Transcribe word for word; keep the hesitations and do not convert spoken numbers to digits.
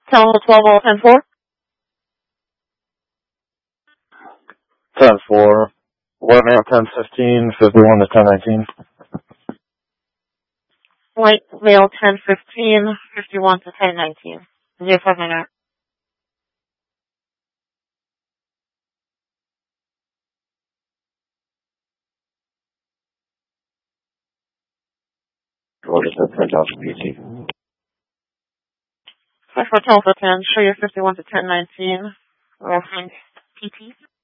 Tower twelve oh ten four. ten four. White male ten fifteen, fifty-one to ten nineteen. White male ten fifteen, fifty-one to ten nineteen. zero five nine nine. What is that? ten thousand P T. five four Tower ten, show you fifty-one to ten nineteen. Reference P T.